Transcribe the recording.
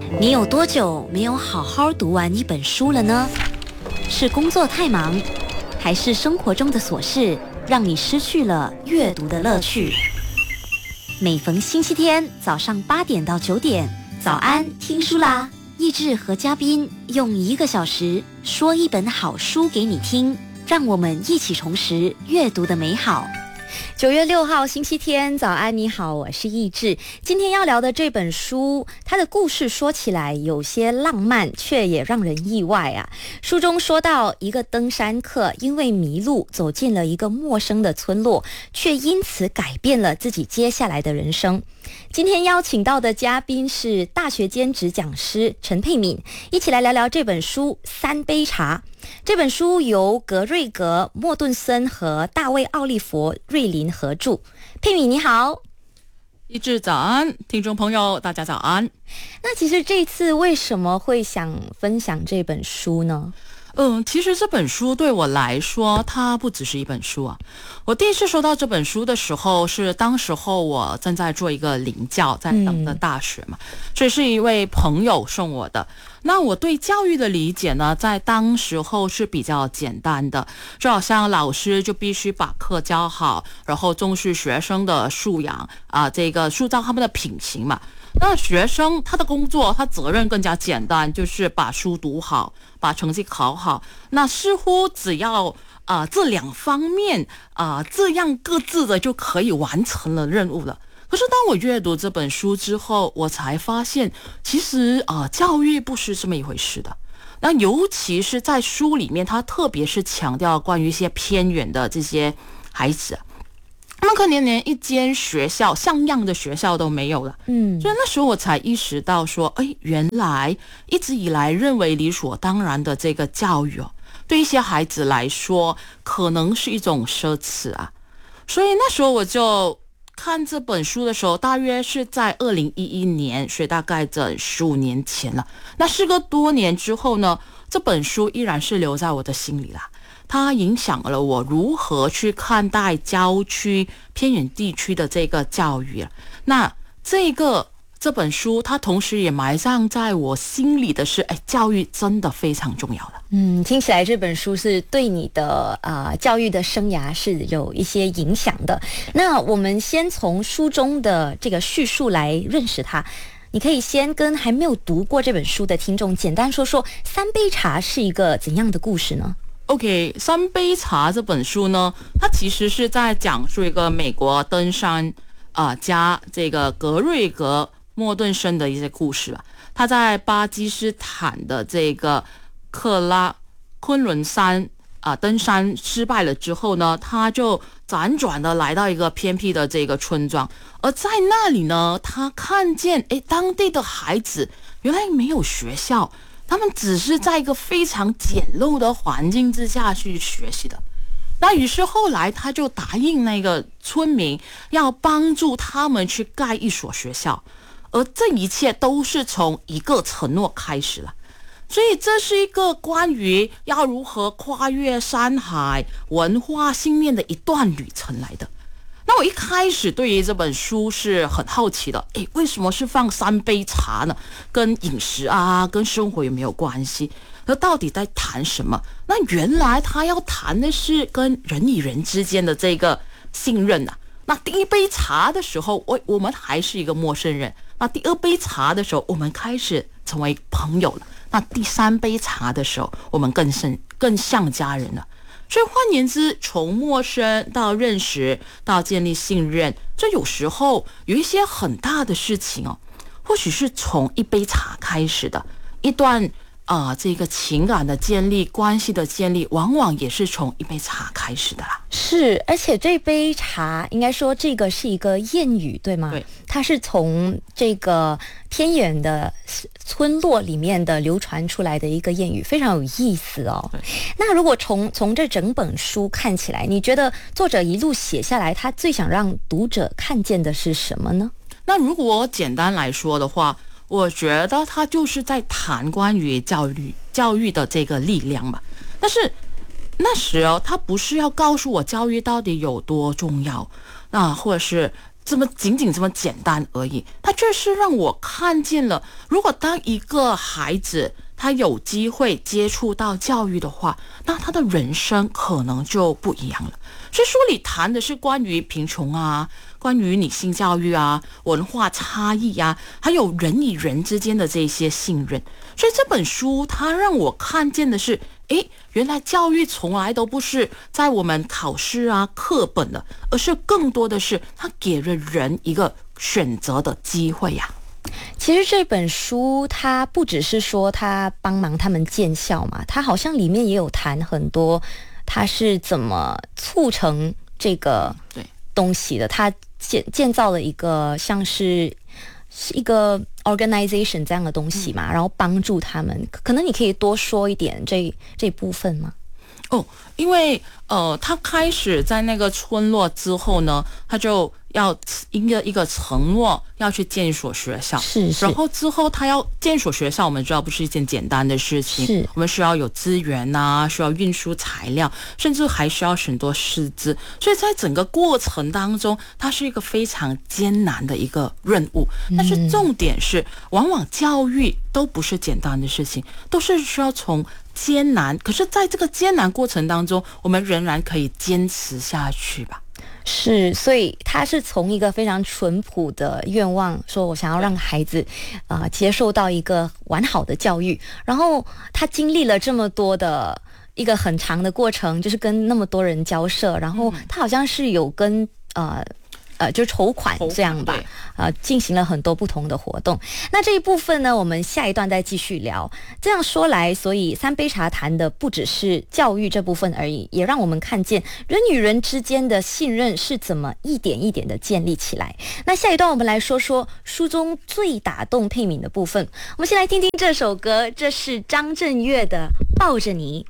你有多久没有好好读完一本书了呢？是工作太忙，还是生活中的琐事让你失去了阅读的乐趣？每逢星期天早上8点到9点，早安听书啦！益智和嘉宾用1个小时说一本好书给你听，让我们一起重拾阅读的美好。9月6号星期天，早安你好，我是益智。今天要聊的这本书，它的故事说起来有些浪漫，却也让人意外啊。书中说到一个登山客因为迷路走进了一个陌生的村落，却因此改变了自己接下来的人生。今天邀请到的嘉宾是大学兼职讲师陈佩敏，一起来聊聊这本书《三杯茶》。这本书由格瑞格·莫顿森和大卫·奥利佛·瑞林合著。佩敏你好。 益智早安，听众朋友大家早安。 那其实这次为什么会想分享这本书呢？ 其实这本书对我来说，它不只是一本书啊。我第一次收到这本书的时候，是当时候我正在做一个领教，在等的大学嘛，所以是一位朋友送我的。那我对教育的理解呢，在当时候是比较简单的，就好像老师就必须把课教好，然后重视学生的素养这个塑造他们的品行嘛。那学生他的工作，他责任更加简单，就是把书读好，把成绩考好。那似乎只要这2方面这样各自的就可以完成了任务了。可是当我阅读这本书之后，我才发现其实教育不是这么一回事的。那尤其是在书里面，他特别是强调关于一些偏远的这些孩子，他们可能连一间学校像样的学校都没有了。所以那时候我才意识到说，原来一直以来认为理所当然的这个教育对一些孩子来说可能是一种奢侈啊。所以那时候我就看这本书的时候，大约是在2011年，所以大概整15年前了。那事隔多年之后呢，这本书依然是留在我的心里啦。它影响了我如何去看待郊区偏远地区的这个教育。那这本书它同时也埋葬在我心里的是，教育真的非常重要的。 听起来这本书是对你的教育的生涯是有一些影响的。那我们先从书中的这个叙述来认识它。你可以先跟还没有读过这本书的听众简单说说《三杯茶》是一个怎样的故事呢 ？OK， 三杯茶这本书呢，它其实是在讲述一个美国登山家这个格瑞格莫顿森的一些故事吧。他在巴基斯坦的这个昆仑山登山失败了之后呢，他就辗转的来到一个偏僻的这个村庄，而在那里呢，他看见当地的孩子原来没有学校，他们只是在一个非常简陋的环境之下去学习的。那于是后来他就答应那个村民要帮助他们去盖一所学校，而这一切都是从一个承诺开始了。所以这是一个关于要如何跨越山海文化信念的一段旅程来的。那我一开始对于这本书是很好奇的，为什么是放3杯茶呢？跟饮食跟生活有没有关系？那到底在谈什么？那原来他要谈的是跟人与人之间的这个信任啊。那第1杯茶的时候，我们还是一个陌生人。那第2杯茶的时候，我们开始成为朋友了。那第3杯茶的时候，我们更像家人了。所以换言之，从陌生到认识到建立信任，这有时候有一些很大的事情或许是从1杯茶开始的。一段这个情感的建立，关系的建立，往往也是从1杯茶开始的啦。 是，而且这杯茶应该说这个是一个谚语，对吗？ 对， 它是从这个偏远的村落里面的流传出来的一个谚语，非常有意思哦。那如果从这整本书看起来，你觉得作者一路写下来，他最想让读者看见的是什么呢？ 那如果简单来说的话，我觉得他就是在谈关于教育的这个力量嘛。但是那时他不是要告诉我教育到底有多重要或者是这么仅仅这么简单而已，它就是让我看见了，如果当一个孩子他有机会接触到教育的话，那他的人生可能就不一样了。所以书里谈的是关于贫穷啊，关于女性教育啊，文化差异啊，还有人与人之间的这些信任。所以这本书它让我看见的是，原来教育从来都不是在我们考试啊课本的，而是更多的是它给了人一个选择的机会呀。 其实这本书它不只是说它帮忙他们建校嘛，它好像里面也有谈很多它是怎么促成这个东西的。它建造了一个像是一个 organization 这样的东西嘛，然后帮助他们。可能你可以多说一点这部分吗？ 因为他开始在那个村落之后呢，他就要一个承诺要去建一所学校， 是， 然后之后他要建一所学校，我们知道不是一件简单的事情， 是我们需要有资源啊，需要运输材料，甚至还需要很多师资，所以在整个过程当中，它是一个非常艰难的一个任务。但是重点是，往往教育都不是简单的事情，都是需要从艰难，可是在这个艰难过程当中，我们仍然可以坚持下去吧。 是，所以他是从一个非常淳朴的愿望，说我想要让孩子接受到一个完好的教育，然后他经历了这么多的一个很长的过程，就是跟那么多人交涉，然后他好像是有跟就筹款这样吧，进行了很多不同的活动。那这一部分呢，我们下一段再继续聊。这样说来，所以三杯茶谈的不只是教育这部分而已，也让我们看见人与人之间的信任是怎么一点一点的建立起来。那下一段我们来说说书中最打动佩敏的部分。我们先来听听这首歌，这是张震岳的《抱着你》。